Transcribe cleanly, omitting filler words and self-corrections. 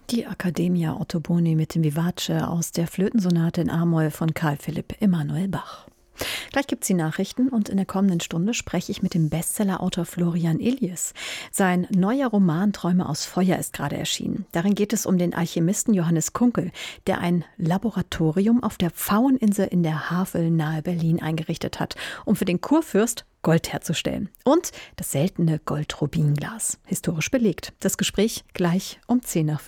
Die Accademia Ottoboni mit dem Vivace aus der Flötensonate in A-Moll von Carl Philipp Emanuel Bach. Gleich gibt's die Nachrichten und in der kommenden Stunde spreche ich mit dem Bestsellerautor Florian Illies. Sein neuer Roman Träume aus Feuer ist gerade erschienen. Darin geht es um den Alchemisten Johannes Kunkel, der ein Laboratorium auf der Pfaueninsel in der Havel nahe Berlin eingerichtet hat, um für den Kurfürst Gold herzustellen. Und das seltene Gold-Rubinglas, historisch belegt. Das Gespräch gleich um 10 nach